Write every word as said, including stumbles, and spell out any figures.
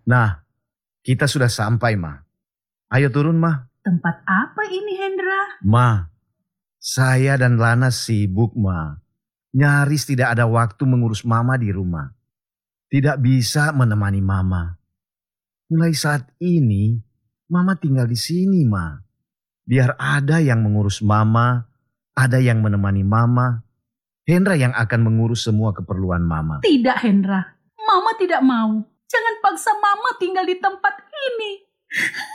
Nah, kita sudah sampai, Ma. Ayo turun, Ma. Tempat apa ini, Hendra? Ma, saya dan Lana sibuk, Ma. Nyaris tidak ada waktu mengurus Mama di rumah. Tidak bisa menemani Mama. Mulai saat ini, Mama tinggal di sini, Ma. Biar ada yang mengurus Mama, ada yang menemani Mama. Hendra yang akan mengurus semua keperluan Mama. Tidak, Hendra. Mama tidak mau. Jangan paksa Mama tinggal di tempat ini.